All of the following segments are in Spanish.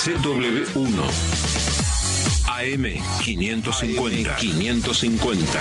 CW1 AM550.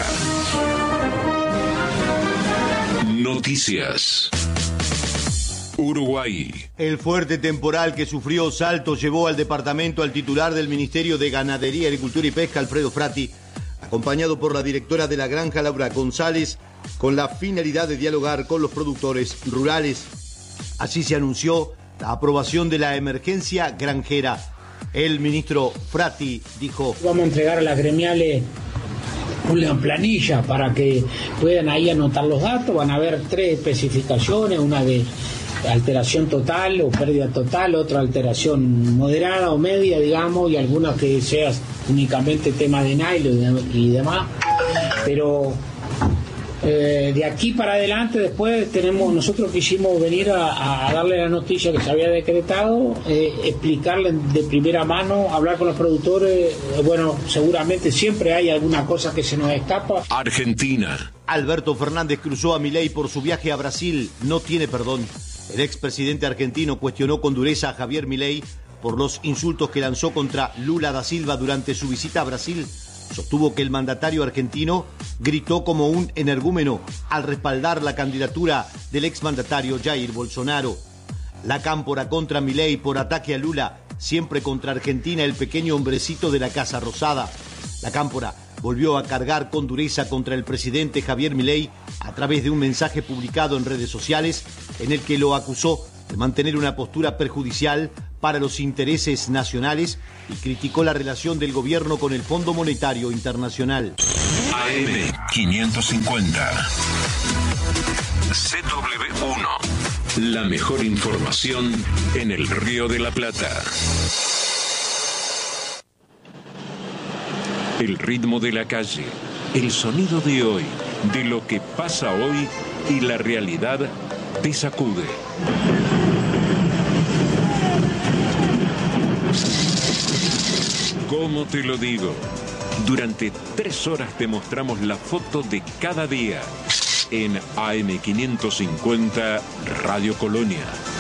Noticias. Uruguay. El fuerte temporal que sufrió Salto llevó al departamento al titular del Ministerio de Ganadería, Agricultura y Pesca, Alfredo Frati, acompañado por la directora de la granja, Laura González, con la finalidad de dialogar con los productores rurales. Así se anunció la aprobación de la emergencia granjera. El ministro Frati dijo: vamos a entregar a las gremiales una planilla para que puedan ahí anotar los datos. Van a haber 3 especificaciones, una de alteración total o pérdida total, otra alteración moderada o media, digamos, y algunas que sea únicamente tema de nylon y demás. Pero de aquí para adelante, después nosotros quisimos venir a darle la noticia que se había decretado, explicarle de primera mano, hablar con los productores. Bueno, seguramente siempre hay alguna cosa que se nos escapa. Argentina. Alberto Fernández cruzó a Milei por su viaje a Brasil. No tiene perdón. El expresidente argentino cuestionó con dureza a Javier Milei por los insultos que lanzó contra Lula da Silva durante su visita a Brasil. Sostuvo que el mandatario argentino gritó como un energúmeno al respaldar la candidatura del exmandatario Jair Bolsonaro. La cámpora contra Milei por ataque a Lula, siempre contra Argentina, el pequeño hombrecito de la Casa Rosada. La cámpora volvió a cargar con dureza contra el presidente Javier Milei a través de un mensaje publicado en redes sociales en el que lo acusó de mantener una postura perjudicial para los intereses nacionales y criticó la relación del gobierno con el Fondo Monetario Internacional. AM550. CW1. La mejor información en el Río de la Plata. El ritmo de la calle, el sonido de hoy, de lo que pasa hoy y la realidad te sacude. ¿Cómo te lo digo? Durante 3 horas te mostramos la foto de cada día en AM550 Radio Colonia.